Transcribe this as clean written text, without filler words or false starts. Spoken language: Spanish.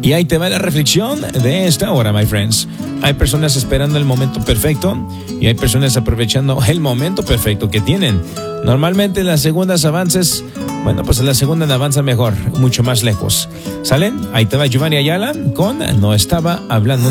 Y ahí te va la reflexión de esta hora, my friends. Hay personas esperando el momento perfecto y hay personas aprovechando el momento perfecto que tienen. Normalmente las segundas avances, bueno, pues la segunda avanza mejor, mucho más lejos. ¿Salen? Ahí te va Giovanni Ayala con No estaba hablando.